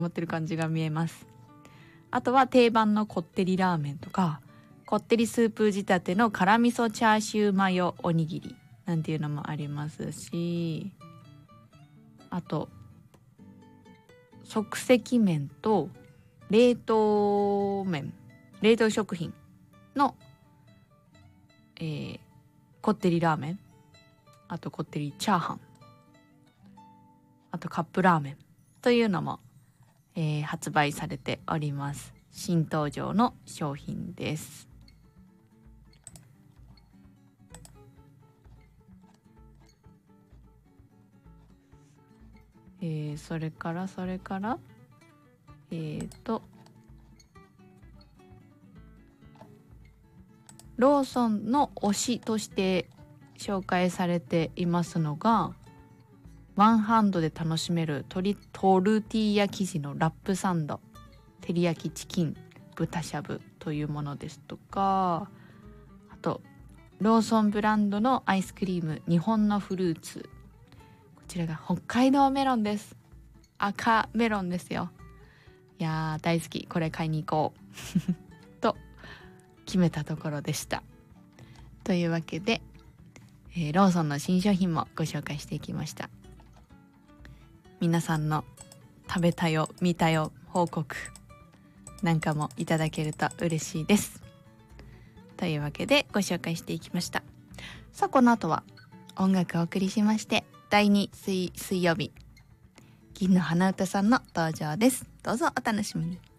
持ってる感じが見えます。あとは定番のこってりラーメンとか、こってりスープ仕立ての辛味噌チャーシューマヨおにぎりなんていうのもありますし、あと即席麺と冷凍麺、冷凍食品の、こってりラーメン、あとこってりチャーハン、あとカップラーメンというのも、発売されております。新登場の商品です。それからローソンの推しとして紹介されていますのが、ワンハンドで楽しめるトルティーヤ生地のラップサンド、照り焼きチキン、豚しゃぶというものですとか、あとローソンブランドのアイスクリーム、日本のフルーツ、こちらが北海道メロンです。赤メロンですよ。いやー大好き、これ買いに行こうと決めたところでした。というわけで、ローソンの新商品もご紹介していきました。皆さんの食べたよ見たよ報告なんかもいただけると嬉しいです。というわけでご紹介していきました。さあこの後は音楽をお送りしまして、第2水曜日銀の花歌さんの登場です。どうぞお楽しみに。